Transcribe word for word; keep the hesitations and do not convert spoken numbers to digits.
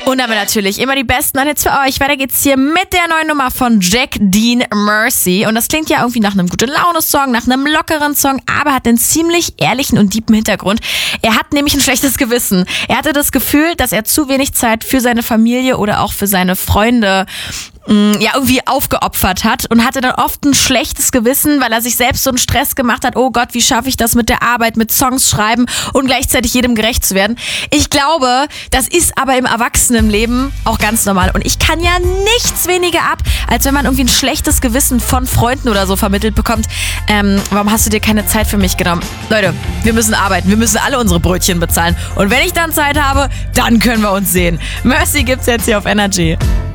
Und damit natürlich immer die besten Hits für euch. Weiter geht's hier mit der neuen Nummer von Jack Dean, Mercy. Und das klingt ja irgendwie nach einem Gute-Laune-Song, nach einem lockeren Song, aber hat einen ziemlich ehrlichen und tiefen Hintergrund. Er hat nämlich ein schlechtes Gewissen. Er hatte das Gefühl, dass er zu wenig Zeit für seine Familie oder auch für seine Freunde ja irgendwie aufgeopfert hat und hatte dann oft ein schlechtes Gewissen, weil er sich selbst so einen Stress gemacht hat. Oh Gott, wie schaffe ich das mit der Arbeit, mit Songs schreiben und gleichzeitig jedem gerecht zu werden. Ich glaube, das ist aber im Erwachsenenleben auch ganz normal. Und ich kann ja nichts weniger ab, als wenn man irgendwie ein schlechtes Gewissen von Freunden oder so vermittelt bekommt. Ähm, warum hast du dir keine Zeit für mich genommen? Leute, wir müssen arbeiten. Wir müssen alle unsere Brötchen bezahlen. Und wenn ich dann Zeit habe, dann können wir uns sehen. Mercy gibt's jetzt hier auf Energy.